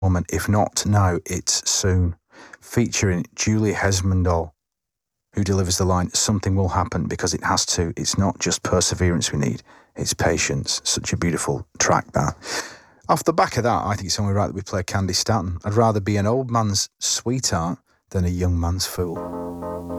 moment. If not now, it's soon. Featuring Julie Hesmondall, who delivers the line, "Something will happen because it has to. It's not just perseverance we need, it's patience." Such a beautiful track, that. Off the back of that, I think it's only right that we play Candy Staton. I'd rather be an old man's sweetheart than a young man's fool.